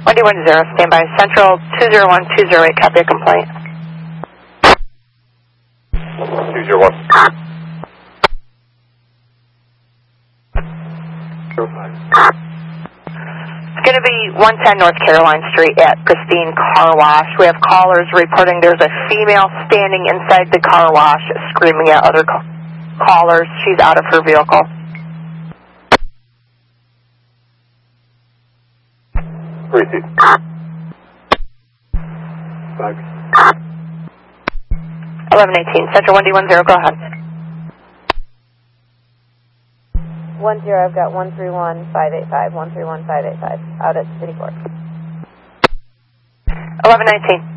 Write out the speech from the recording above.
110, standby. Central 201-208, copy a complaint. 201. 05. It's going to be 110 North Caroline Street at Pristine Car Wash. We have callers reporting there's a female standing inside the car wash screaming at other callers. She's out of her vehicle. 1118, Central 1D10, go ahead. 10, I've got 131585, 131585, out at City Court. 1119.